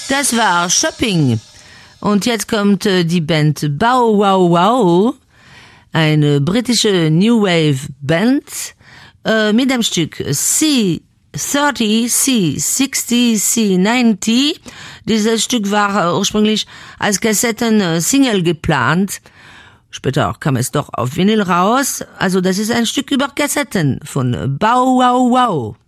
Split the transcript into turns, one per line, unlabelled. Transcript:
Das war Shopping. Und jetzt kommt die Band Bow Wow Wow, eine britische New Wave Band, mit dem Stück C30, C60, C90. Dieses Stück war ursprünglich als Kassetten-Single geplant. Später kam es doch auf Vinyl raus. Also das ist ein Stück über Kassetten von Bow Wow Wow.